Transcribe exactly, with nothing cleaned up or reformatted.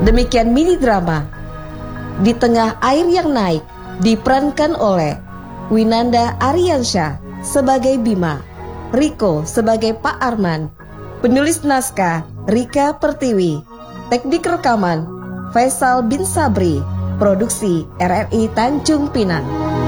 Demikian mini drama Di Tengah Air Yang Naik diperankan oleh Winanda Ariansyah sebagai Bima, Riko sebagai Pak Arman, penulis naskah Rika Pertiwi, teknik rekaman Faisal bin Sabri, produksi R R I Tanjung Pinang.